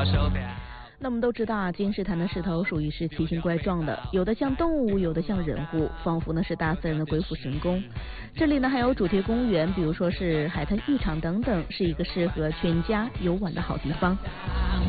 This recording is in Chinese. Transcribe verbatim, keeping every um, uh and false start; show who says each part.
Speaker 1: 那我们都知道啊，金石潭的石头属于是奇形怪状的，有的像动物，有的像人物，仿佛呢是大自然的鬼斧神工。这里呢还有主题公园，比如说是海滩浴场等等，是一个适合全家游玩的好地方。